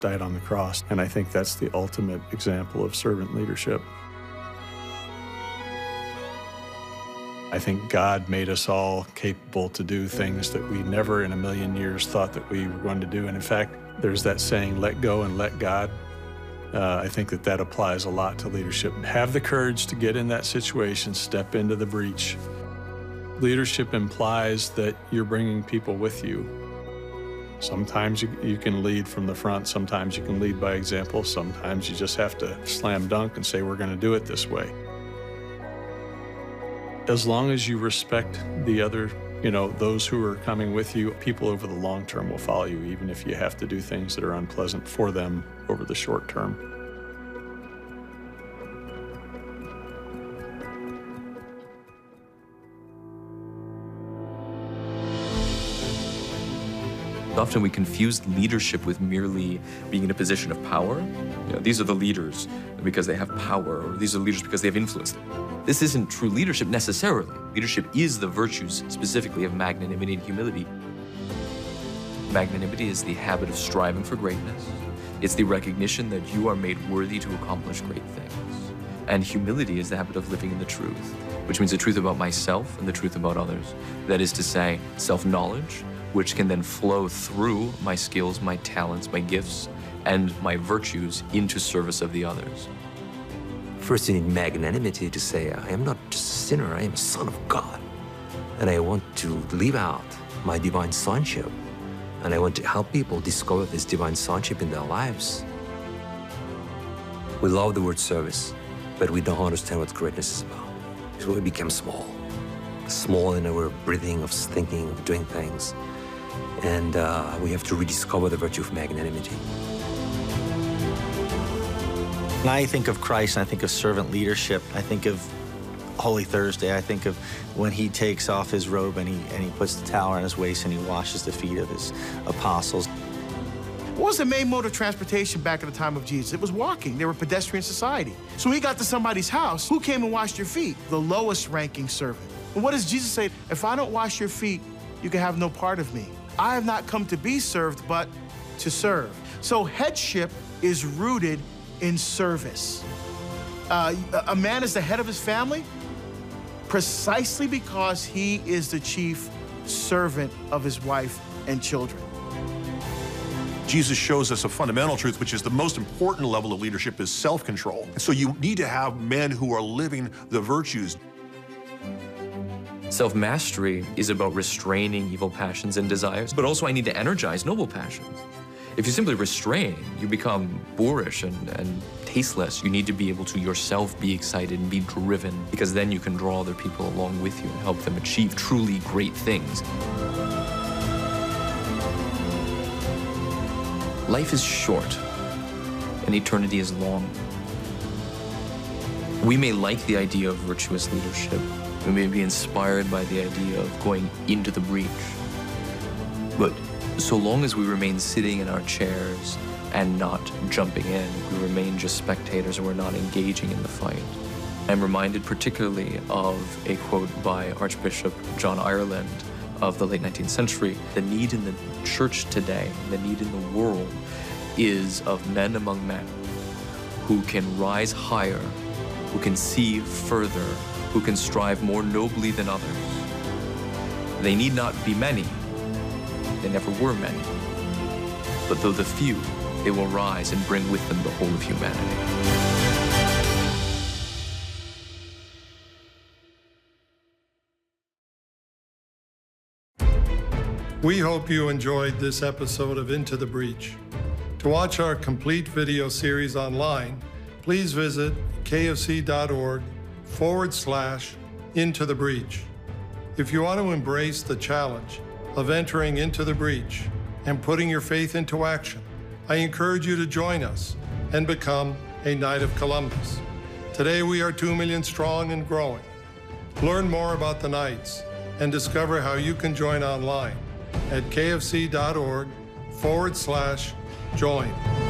died on the cross. And I think that's the ultimate example of servant leadership. I think God made us all capable to do things that we never in a million years thought that we were going to do. And in fact, there's that saying, let go and let God. I think that applies a lot to leadership. Have the courage to get in that situation, step into the breach. Leadership implies that you're bringing people with you. Sometimes you can lead from the front, sometimes you can lead by example, sometimes you just have to slam dunk and say, we're going to do it this way. As long as you respect the other, those who are coming with you, people over the long term will follow you, even if you have to do things that are unpleasant for them over the short term. Often we confuse leadership with merely being in a position of power. These are the leaders because they have power, or these are leaders because they have influence. This isn't true leadership necessarily. Leadership is the virtues specifically of magnanimity and humility. Magnanimity is the habit of striving for greatness. It's the recognition that you are made worthy to accomplish great things. And humility is the habit of living in the truth, which means the truth about myself and the truth about others. That is to say, self-knowledge, which can then flow through my skills, my talents, my gifts, and my virtues into service of the others. First, you need magnanimity to say, I am not just a sinner, I am a son of God. And I want to live out my divine sonship. And I want to help people discover this divine sonship in their lives. We love the word service, but we don't understand what greatness is about. So we become small. Small in our breathing, of thinking, of doing things. And we have to rediscover the virtue of magnanimity. When I think of Christ and I think of servant leadership, I think of Holy Thursday. I think of when he takes off his robe and he puts the towel around his waist and he washes the feet of his apostles. What was the main mode of transportation back at the time of Jesus? It was walking. They were a pedestrian society. So when he got to somebody's house, who came and washed your feet? The lowest ranking servant. And what does Jesus say? If I don't wash your feet, you can have no part of me. I have not come to be served, but to serve. So headship is rooted in service. A man is the head of his family precisely because he is the chief servant of his wife and children. Jesus shows us a fundamental truth, which is the most important level of leadership is self-control. And so you need to have men who are living the virtues. Self-mastery is about restraining evil passions and desires, but also I need to energize noble passions. If you simply restrain, you become boorish and tasteless. You need to be able to yourself be excited and be driven, because then you can draw other people along with you and help them achieve truly great things. Life is short, and eternity is long. We may like the idea of virtuous leadership. We may be inspired by the idea of going into the breach. But so long as we remain sitting in our chairs and not jumping in, we remain just spectators and we're not engaging in the fight. I'm reminded particularly of a quote by Archbishop John Ireland of the late 19th century. The need in the church today, the need in the world, is of men among men who can rise higher, who can see further, who can strive more nobly than others. They need not be many. They never were many. But though the few, they will rise and bring with them the whole of humanity. We hope you enjoyed this episode of Into the Breach. To watch our complete video series online, please visit kfc.org/Into the Breach. If you want to embrace the challenge of entering into the breach and putting your faith into action, I encourage you to join us and become a Knight of Columbus. Today we are 2 million strong and growing. Learn more about the Knights and discover how you can join online at kfc.org/join.